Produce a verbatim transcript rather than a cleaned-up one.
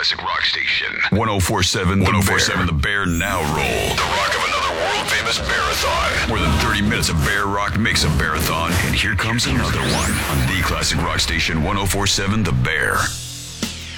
Classic Rock Station. ten forty-seven The Bear. The Bear now roll. The rock of another world-famous bearathon. More than thirty minutes of bear rock makes a bearathon, and here comes another one on the Classic Rock Station. ten forty-seven The Bear.